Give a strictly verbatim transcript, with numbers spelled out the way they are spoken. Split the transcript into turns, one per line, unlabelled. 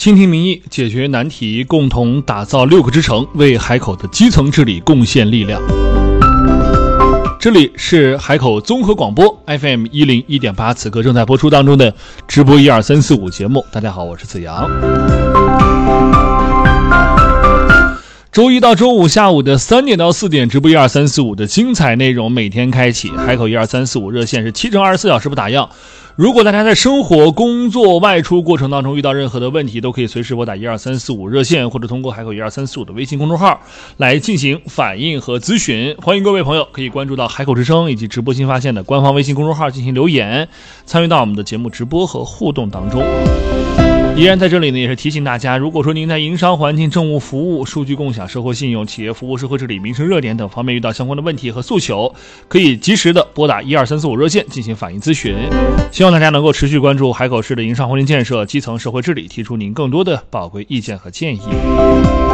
倾听民意，解决难题，共同打造六个之城，为海口的基层治理贡献力量。这里是海口综合广播 F M 一零一点八，此刻正在播出当中的直播一二三四五节目。大家好，我是子阳。周一到周五下午的三点到四点，直播一二三四五的精彩内容每天开启。海口一二三四五热线是七乘二十四小时不打烊。如果大家在生活、工作、外出过程当中遇到任何的问题，都可以随时拨打一二三四五热线，或者通过海口一二三四五的微信公众号来进行反映和咨询。欢迎各位朋友可以关注到海口之声以及直播新发现的官方微信公众号进行留言，参与到我们的节目直播和互动当中。依然在这里呢，也是提醒大家，如果说您在营商环境、政务服务、数据共享、社会信用、企业服务、社会治理、民生热点等方面遇到相关的问题和诉求，可以及时的拨打一二三四五热线进行反映咨询。希望大家能够持续关注海口市的营商环境建设、基层社会治理，提出您更多的宝贵意见和建议。